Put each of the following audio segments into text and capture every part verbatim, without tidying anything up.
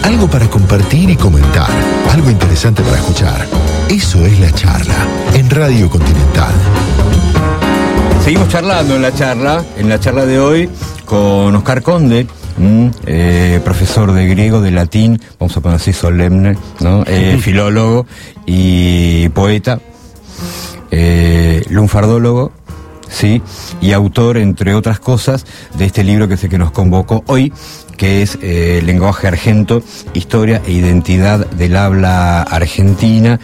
Algo para compartir y comentar. Algo interesante para escuchar. Eso es La Charla, en Radio Continental. Seguimos charlando en la charla, en la charla de hoy, con Oscar Conde, mm, eh, profesor de griego, de latín, vamos a poner así solemne, ¿no? Eh, filólogo y poeta, eh, lunfardólogo, sí, y autor, entre otras cosas, de este libro que es el que nos convocó hoy, que es eh, Lenguaje Argento, Historia e Identidad del Habla Argentina.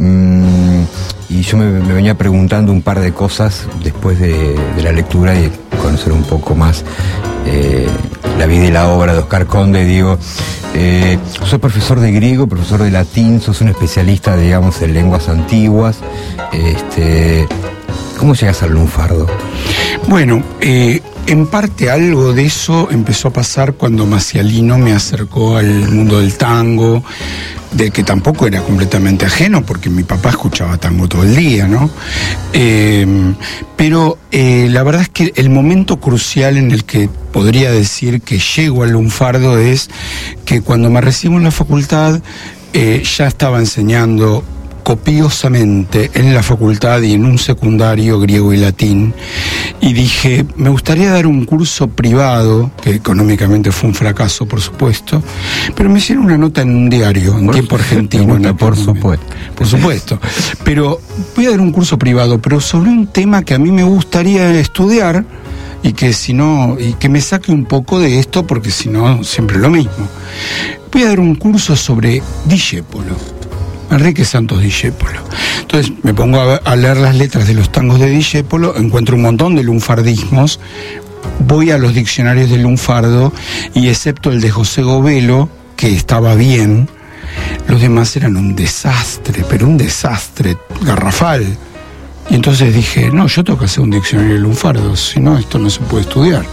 Mm, y yo me, me venía preguntando un par de cosas después de, de la lectura y de conocer un poco más eh, la vida y la obra de Oscar Conde. Digo, eh, sos profesor de griego, profesor de latín, sos un especialista, digamos, en lenguas antiguas. Este, ¿cómo llegas al lunfardo? Bueno, eh, en parte algo de eso empezó a pasar cuando Macialino me acercó al mundo del tango, de que tampoco era completamente ajeno, porque mi papá escuchaba tango todo el día, ¿no? Eh, pero eh, la verdad es que el momento crucial en el que podría decir que llego al lunfardo es que cuando me recibo en la facultad eh, ya estaba enseñando copiosamente en la facultad y en un secundario griego y latín, y dije, me gustaría dar un curso privado, que económicamente fue un fracaso, por supuesto, pero me hicieron una nota en un diario, en por Tiempo Argentino. en por supuesto. Por supuesto. Pero voy a dar un curso privado, pero sobre un tema que a mí me gustaría estudiar, y que si no, y que me saque un poco de esto, porque si no, siempre lo mismo. Voy a dar un curso sobre Discépolo, Enrique Santos Discépolo. Entonces me pongo a, a leer las letras de los tangos de Discépolo, encuentro un montón de lunfardismos, voy a los diccionarios del lunfardo y excepto el de José Govelo, que estaba bien, los demás eran un desastre, pero un desastre garrafal. Y entonces dije, no, yo tengo que hacer un diccionario de lunfardo, si no, esto no se puede estudiar.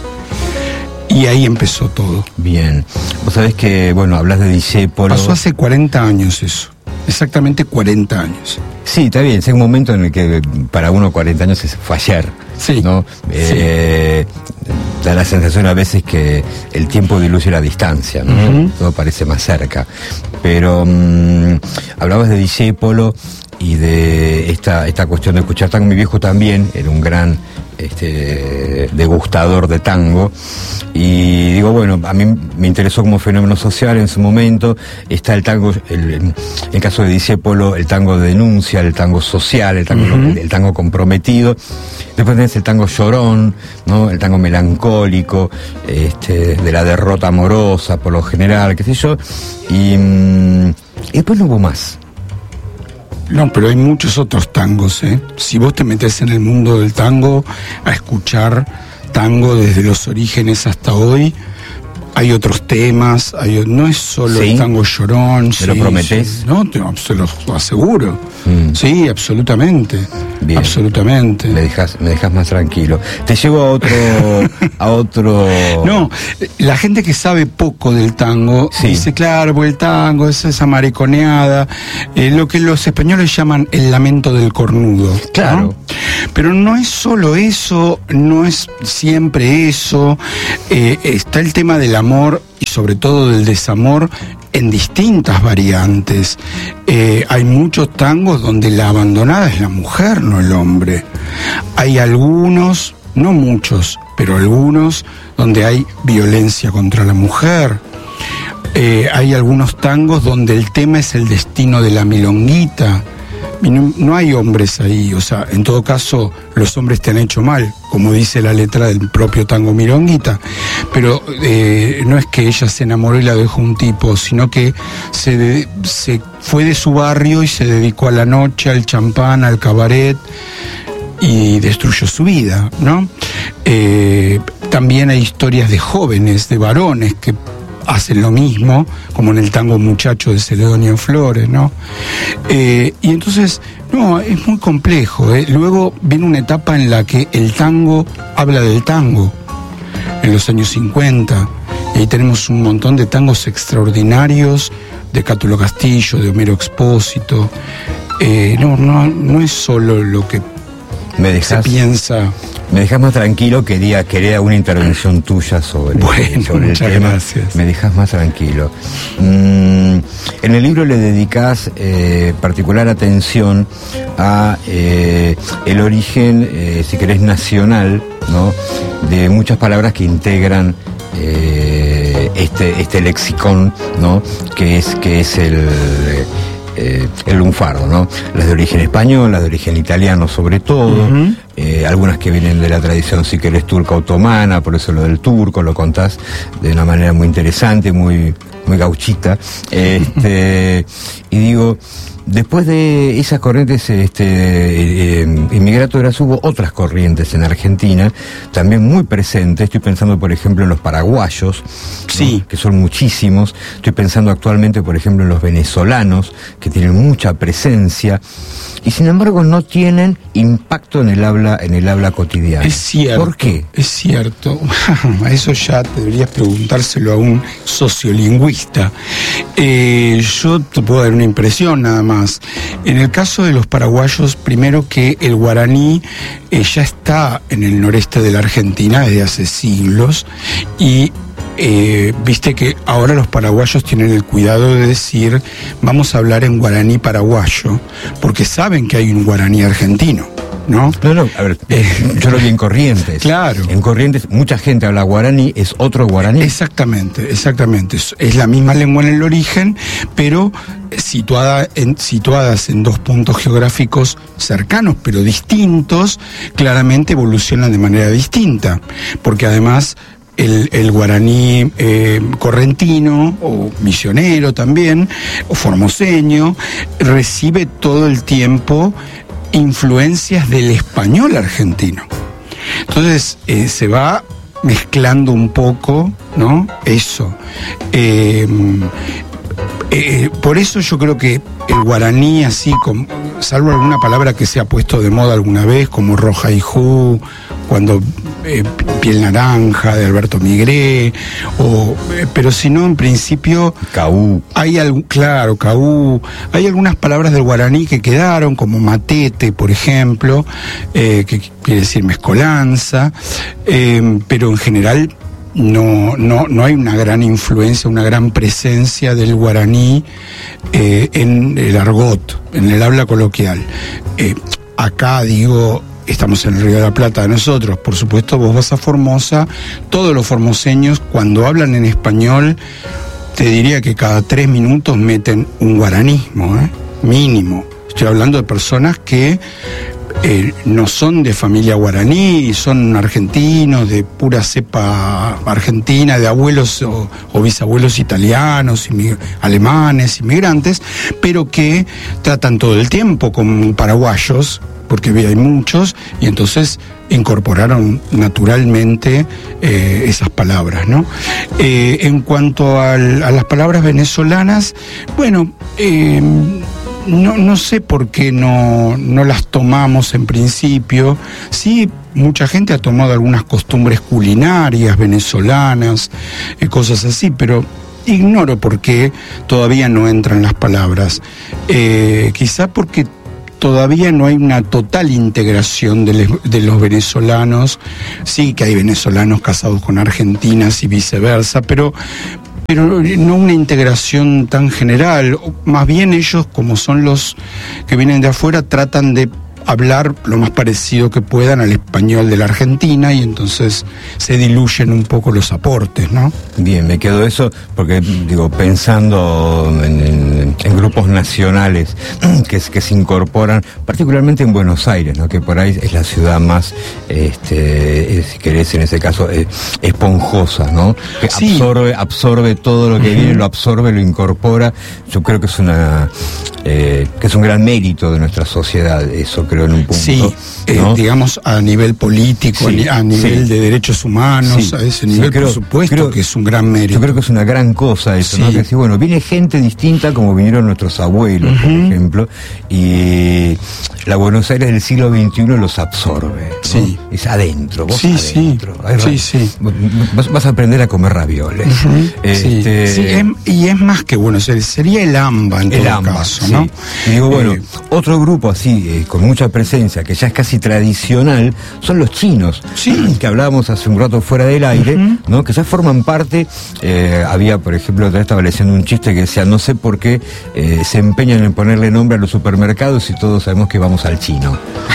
Y ahí empezó todo. Bien. Vos sabés que, bueno, hablas de Discépolo. Pasó hace cuarenta años eso. Exactamente cuarenta años. Sí, está bien. Es un momento en el que para uno cuarenta años fue ayer. Sí. ¿No? Eh, sí. Da la sensación a veces que el tiempo diluye la distancia, ¿no? Uh-huh. Todo parece más cerca. Pero um, hablabas de Discépolo y de esta, esta cuestión de escuchar tango. Mi viejo también era un gran este, degustador de tango. Y digo, bueno, a mí me interesó como fenómeno social en su momento. Está el tango, el, en el caso de Discépolo, el tango de denuncia, el tango social, el tango, uh-huh. el tango comprometido. Después tenés el tango llorón, ¿no? El tango melancólico, este, de la derrota amorosa por lo general, qué sé yo. Y, y después no hubo más. No, pero hay muchos otros tangos, ¿eh? Si vos te metés en el mundo del tango a escuchar tango desde los orígenes hasta hoy, hay otros temas, hay, no es solo ¿sí? el tango llorón. ¿Me sí, lo prometés? Sí, no, te, se lo aseguro. Mm. Sí, absolutamente. Bien. Absolutamente. Me dejas, me dejas más tranquilo. Te llevo a otro, a otro. No, la gente que sabe poco del tango sí. dice, claro, pues el tango es esa mariconeada, eh, lo que los españoles llaman el lamento del cornudo. Claro. ¿no? Pero no es solo eso, no es siempre eso. Eh, está el tema del amor y sobre todo del desamor en distintas variantes. Eh, hay muchos tangos donde la abandonada es la mujer, no el hombre. Hay algunos, no muchos, pero algunos donde hay violencia contra la mujer. Eh, hay algunos tangos donde el tema es el destino de la milonguita. Y no, no hay hombres ahí, o sea, en todo caso los hombres te han hecho mal, como dice la letra del propio tango Milonguita, pero eh, no es que ella se enamoró y la dejó un tipo, sino que se, de, se fue de su barrio y se dedicó a la noche, al champán, al cabaret y destruyó su vida, ¿no? Eh, también hay historias de jóvenes, de varones que hacen lo mismo, como en el tango Muchacho de Celedonio Flores, ¿no? Eh, y entonces, no, es muy complejo, ¿eh? Luego viene una etapa en la que el tango habla del tango, en los años cincuenta, y ahí tenemos un montón de tangos extraordinarios, de Cátulo Castillo, de Homero Expósito. Eh, no, no, no es solo lo que me dejas, se piensa. me dejas más tranquilo, quería, quería una intervención tuya sobre, bueno, sobre el muchas tema. Gracias. Me dejas más tranquilo. Mm, en el libro le dedicás eh, particular atención a eh, el origen, eh, si querés, nacional, ¿no?, de muchas palabras que integran eh, este, este lexicón, ¿no?, que es, que es el... Eh, el lunfardo, ¿no? Las de origen español, las de origen italiano sobre todo, uh-huh. eh, algunas que vienen de la tradición, si querés, turca otomana, por eso lo del turco, lo contás de una manera muy interesante, muy, muy gauchita. Este, y digo, después de esas corrientes este, eh, inmigratorias hubo otras corrientes en Argentina, también muy presentes. Estoy pensando, por ejemplo, en los paraguayos, sí, ¿no?, que son muchísimos. Estoy pensando actualmente, por ejemplo, en los venezolanos, que tienen mucha presencia y sin embargo no tienen impacto en el habla, en el habla cotidiana. Es cierto. ¿Por qué? Es cierto. A eso ya deberías preguntárselo a un sociolingüista. Eh, yo te puedo dar una impresión nada más. En el caso de los paraguayos, primero que el guaraní eh, ya está en el noreste de la Argentina desde hace siglos y Eh, viste que ahora los paraguayos tienen el cuidado de decir vamos a hablar en guaraní paraguayo, porque saben que hay un guaraní argentino, ¿no? No, no, a ver, eh, yo lo vi en Corrientes. Claro. En Corrientes mucha gente habla guaraní, es otro guaraní. Exactamente, exactamente. Es, es la misma lengua en el origen, pero situada en, situadas en dos puntos geográficos cercanos, pero distintos, claramente evolucionan de manera distinta, porque además El, el guaraní eh, correntino o misionero también, o formoseño, recibe todo el tiempo influencias del español argentino. Entonces eh, se va mezclando un poco, ¿no? Eso. Eh, eh, por eso yo creo que el guaraní, así como, salvo alguna palabra que se ha puesto de moda alguna vez, como roja y ju, cuando eh, piel naranja de Alberto Migré, o eh, pero si no, en principio Caú. Hay algo, claro, caú. Hay algunas palabras del guaraní que quedaron, como matete, por ejemplo, eh, que quiere decir mezcolanza, eh, pero en general no, no, no hay una gran influencia, una gran presencia del guaraní eh, en el argot, en el habla coloquial. Eh, acá digo, estamos en el Río de la Plata nosotros, por supuesto vos vas a Formosa, todos los formoseños cuando hablan en español, te diría que cada tres minutos meten un guaranismo, ¿eh? Mínimo. Estoy hablando de personas que eh, no son de familia guaraní, son argentinos, de pura cepa argentina, de abuelos o, o bisabuelos italianos, inmig- alemanes, inmigrantes, pero que tratan todo el tiempo con paraguayos, porque hay muchos, y entonces incorporaron naturalmente eh, esas palabras, ¿no? Eh, en cuanto al, a las palabras venezolanas, bueno, eh, no, no sé por qué no, no las tomamos en principio. Sí, mucha gente ha tomado algunas costumbres culinarias venezolanas, eh, cosas así, pero ignoro por qué todavía no entran las palabras. Eh, quizá porque todavía no hay una total integración de, les, de los venezolanos. Sí que hay venezolanos casados con argentinas y viceversa, pero, pero no una integración tan general. Más bien ellos, como son los que vienen de afuera, tratan de hablar lo más parecido que puedan al español de la Argentina y entonces se diluyen un poco los aportes, ¿no? Bien, me quedo eso porque, digo, pensando en, en, en grupos nacionales que, que se incorporan, particularmente en Buenos Aires, ¿no?, que por ahí es la ciudad más, este, si querés, en ese caso, eh, esponjosa, ¿no?, que sí. absorbe, absorbe todo lo que uh-huh. viene, lo absorbe, lo incorpora. Yo creo que es una, eh, que es un gran mérito de nuestra sociedad, eso creo en un punto. Sí, ¿no? eh, digamos a nivel político, sí, a nivel sí. de derechos humanos, sí. a ese nivel, sí, creo, por supuesto creo, que es un gran mérito. Yo creo que es una gran cosa eso, sí. ¿no? Que decir, bueno, viene gente distinta como vinieron nuestros abuelos, uh-huh. por ejemplo, y la Buenos Aires del siglo veintiuno los absorbe, ¿no? Sí. Es adentro, vos sí, adentro. Sí, sí, sí. Vas, vas a aprender a comer ravioles. Uh-huh. este... sí, sí, es, y es más que Buenos Aires, sería el AMBA en el todo AMBA, caso, sí. ¿no? Y digo, bueno, eh, otro grupo así, eh, con mucha presencia, que ya es casi tradicional, son los chinos, sí. que hablábamos hace un rato fuera del aire, uh-huh. ¿no? Que ya forman parte, eh, había, por ejemplo, otra vez estaba leyendo un chiste que decía, no sé por qué eh, se empeñan en ponerle nombre a los supermercados y todos sabemos que vamos al chino.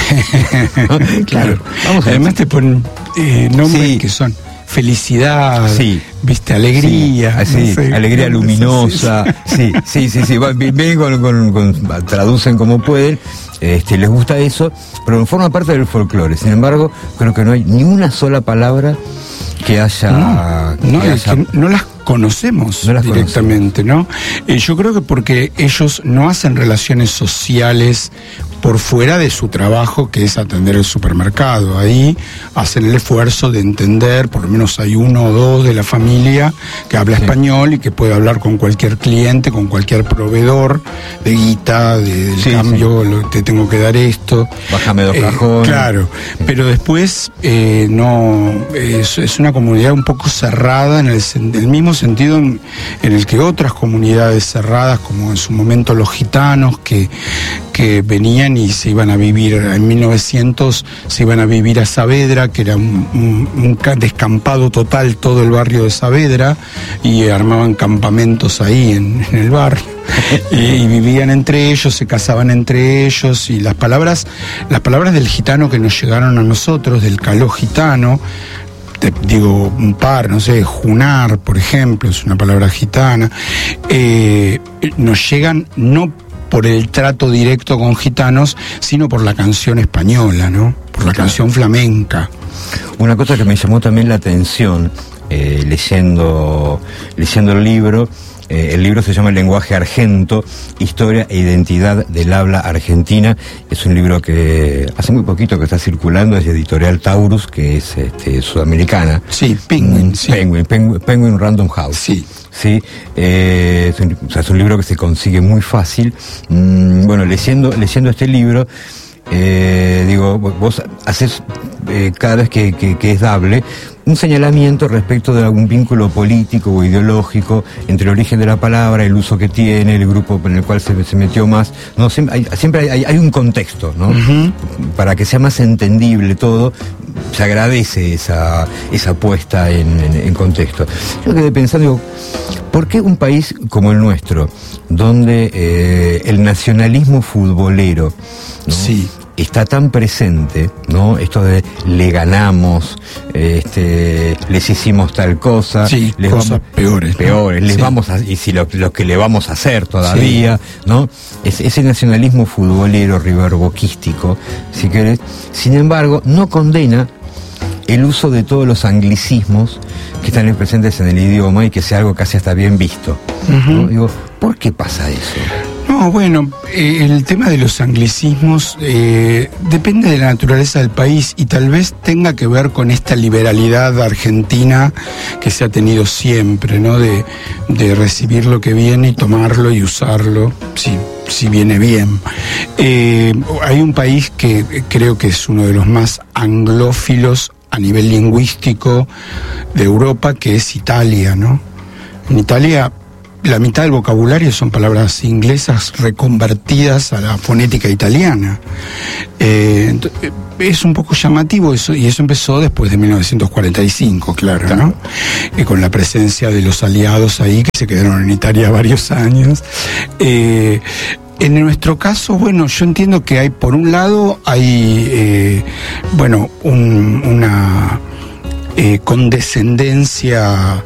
Claro, vamos además te ponen eh, nombres sí. que son felicidad, sí. viste, alegría, sí, no sé, alegría luminosa, sí, sí, sí, sí, vienen con, con, con, traducen como pueden, este, les gusta eso, pero forma parte del folclore. Sin embargo, creo que no hay ni una sola palabra que haya, no, que no, haya... Que no las conocemos no las directamente, conocemos. ¿no? Eh, yo creo que porque ellos no hacen relaciones sociales por fuera de su trabajo, que es atender el supermercado. Ahí hacen el esfuerzo de entender, por lo menos hay uno o dos de la familia que habla sí. español y que puede hablar con cualquier cliente, con cualquier proveedor de guita, de, del sí, cambio, sí. Lo, te tengo que dar esto. Bájame dos eh, cajones. Claro, sí. Pero después eh, no, es, es una comunidad un poco cerrada en el, en el mismo sentido en, en el que otras comunidades cerradas, como en su momento los gitanos, que, que venían y se iban a vivir, en mil novecientos se iban a vivir a Saavedra, que era un, un, un descampado total todo el barrio de Saavedra, y armaban campamentos ahí en, en el barrio. y, y vivían entre ellos, se casaban entre ellos, y las palabras, las palabras del gitano que nos llegaron a nosotros, del caló gitano, te digo un par, no sé, junar, por ejemplo, es una palabra gitana, eh, nos llegan no por el trato directo con gitanos, sino por la canción española, ¿no? Por la canción flamenca. Una cosa que me llamó también la atención, eh, leyendo, leyendo el libro, eh, el libro se llama El lenguaje argento, historia e identidad del habla argentina. Es un libro que hace muy poquito que está circulando, es de Editorial Taurus, que es este, sudamericana. Sí, Penguin. Mm, sí. Penguin, Penguin, Penguin Random House. Sí. Sí, eh, es, un, o sea, es un libro que se consigue muy fácil. Mm, bueno, leyendo, leyendo este libro, eh, digo, vos haces eh, cada vez que, que, que es dable un señalamiento respecto de algún vínculo político o ideológico entre el origen de la palabra, el uso que tiene, el grupo en el cual se, se metió más. No, siempre hay, siempre hay, hay un contexto, ¿no? Uh-huh. Para que sea más entendible todo, se agradece esa, esa puesta en, en, en contexto. Yo quedé pensando, digo, ¿por qué un país como el nuestro, donde eh, el nacionalismo futbolero, ¿no? Sí. está tan presente, ¿no? Esto de le ganamos, este, les hicimos tal cosa, sí, les cosas vamos, peores, peores, ¿no? les Sí. vamos a, y si lo, lo que le vamos a hacer todavía, sí. ¿no? Es, ese nacionalismo futbolero, riverboquístico, si querés, sin embargo, no condena el uso de todos los anglicismos que están presentes en el idioma y que sea algo casi hasta bien visto. Uh-huh. ¿No? Digo, ¿por qué pasa eso? No, bueno, eh, el tema de los anglicismos eh, depende de la naturaleza del país y tal vez tenga que ver con esta liberalidad argentina que se ha tenido siempre, ¿no? De, de recibir lo que viene y tomarlo y usarlo, si, si viene bien. Eh, hay un país que creo que es uno de los más anglófilos a nivel lingüístico de Europa, que es Italia, ¿no? En Italia la mitad del vocabulario son palabras inglesas reconvertidas a la fonética italiana. Eh, es un poco llamativo eso, y eso empezó después de mil novecientos cuarenta y cinco, claro, ¿no? Eh, con la presencia de los aliados ahí, que se quedaron en Italia varios años. Eh, En nuestro caso, bueno, yo entiendo que hay, por un lado, hay, eh, bueno, un, una eh, condescendencia